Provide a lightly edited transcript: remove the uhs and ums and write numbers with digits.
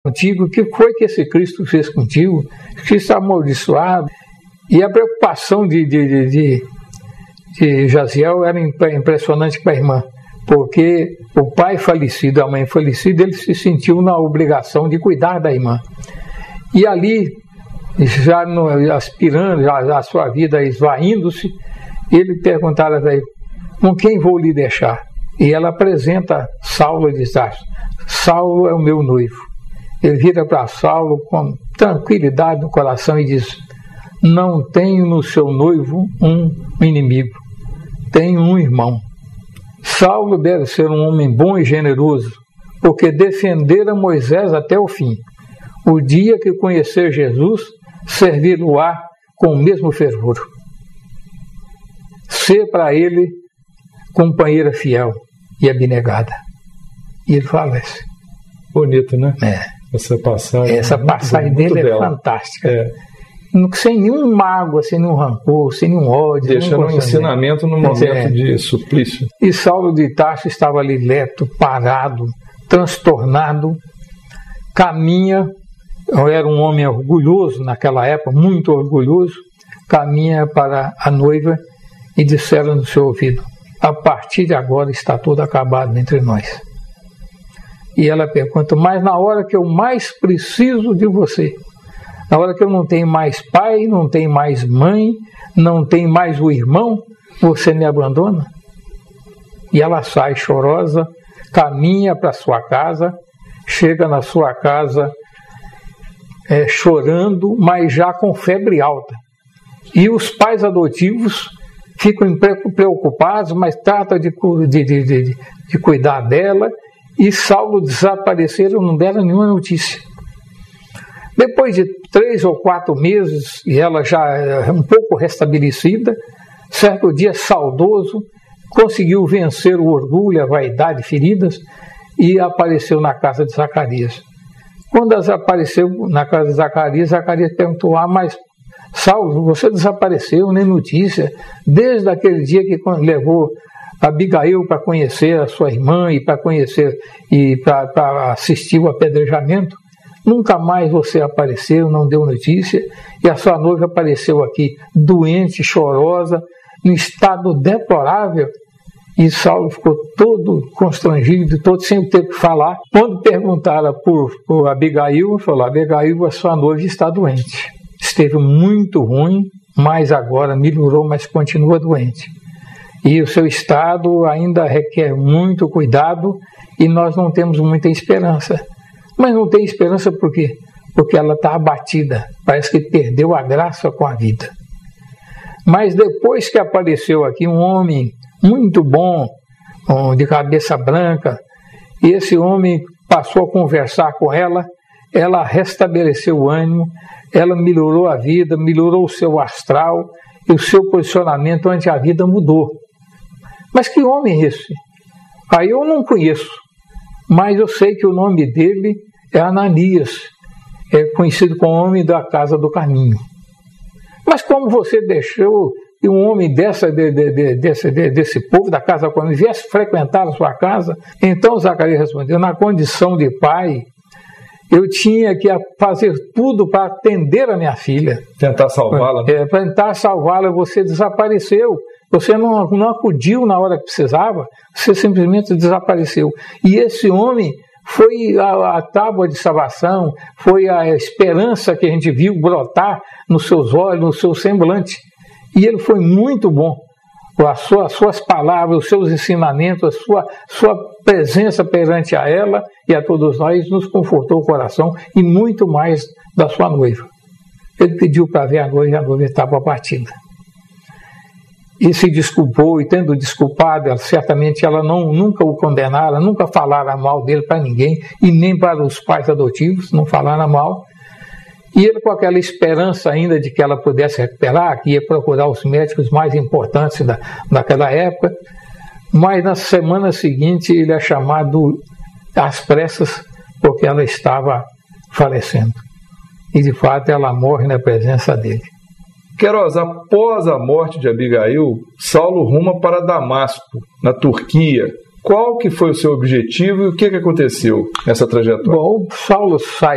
contigo, o que foi que esse Cristo fez contigo? Cristo amaldiçoado. E a preocupação de Jaziel era impressionante para a irmã, porque o pai falecido, a mãe falecida, ele se sentiu na obrigação de cuidar da irmã. E ali, já aspirando, já a sua vida esvaindo-se, ele perguntava a ele, com quem vou lhe deixar? E ela apresenta Saulo e diz, Saulo é o meu noivo. Ele vira para Saulo com tranquilidade no coração e diz, não tenho no seu noivo um inimigo, tenho um irmão. Saulo deve ser um homem bom e generoso, porque defendera Moisés até o fim. O dia que conhecer Jesus, servir-lo-á com o mesmo fervor. Ser para ele companheira fiel e abnegada. E ele falece. Bonito, né? Essa passagem dele é fantástica. Sem nenhum mágoa, sem nenhum rancor, sem nenhum ódio. Deixando um ensinamento no momento de suplício. E Saulo de Tarso estava ali leto, parado, transtornado, caminha, era um homem orgulhoso naquela época, muito orgulhoso, caminha para a noiva e disseram no seu ouvido, a partir de agora está tudo acabado entre nós. E ela pergunta, mas na hora que eu mais preciso de você, na hora que eu não tenho mais pai, não tenho mais mãe, não tenho mais o irmão, você me abandona? E ela sai chorosa, caminha para sua casa, chega na sua casa chorando, mas já com febre alta. E os pais adotivos ficam preocupados, mas tratam de cuidar dela, e Saulo desapareceram, não deram nenhuma notícia. Depois de 3 ou 4 meses, e ela já um pouco restabelecida, certo dia, saudoso, conseguiu vencer o orgulho, a vaidade, feridas, e apareceu na casa de Zacarias. Quando ela apareceu na casa de Zacarias, Zacarias perguntou, mas Saulo, você desapareceu, nem notícia, desde aquele dia que levou Abigail para conhecer a sua irmã e para conhecer e para assistir o apedrejamento, nunca mais você apareceu, não deu notícia, e a sua noiva apareceu aqui doente, chorosa, em estado deplorável, e Saulo ficou todo constrangido, todo sem ter que falar. Quando perguntaram por Abigail, falou, Abigail, a sua noiva está doente. Esteve muito ruim, mas agora melhorou, mas continua doente. E o seu estado ainda requer muito cuidado e nós não temos muita esperança. Mas não tem esperança por quê? Porque ela está abatida, parece que perdeu a graça com a vida. Mas depois que apareceu aqui um homem muito bom, de cabeça branca, e esse homem passou a conversar com ela, ela restabeleceu o ânimo, ela melhorou a vida, melhorou o seu astral, e o seu posicionamento ante a vida mudou. Mas que homem é esse? Aí eu não conheço, mas eu sei que o nome dele é Ananias, é conhecido como homem da casa do caminho. Mas como você deixou que um homem desse povo da casa do caminho viesse frequentar a sua casa? Então Zacarias respondeu, na condição de pai, eu tinha que fazer tudo para atender a minha filha. Tentar salvá-la. Tentar salvá-la, você desapareceu. Você não acudiu na hora que precisava, você simplesmente desapareceu. E esse homem foi a tábua de salvação, foi a esperança que a gente viu brotar nos seus olhos, no seu semblante. E ele foi muito bom. As suas palavras, os seus ensinamentos, a sua presença perante a ela e a todos nós nos confortou o coração e muito mais da sua noiva. Ele pediu para ver a noiva estava partida. E se desculpou, e tendo desculpado, certamente ela nunca o condenara, nunca falara mal dele para ninguém, e nem para os pais adotivos, não falara mal. E ele, com aquela esperança ainda de que ela pudesse recuperar, que ia procurar os médicos mais importantes daquela época, mas na semana seguinte ele é chamado às pressas, porque ela estava falecendo. E de fato ela morre na presença dele. Queiroz, após a morte de Abigail, Saulo ruma para Damasco, na Turquia. Qual que foi o seu objetivo e o que aconteceu nessa trajetória? Bom, Saulo sai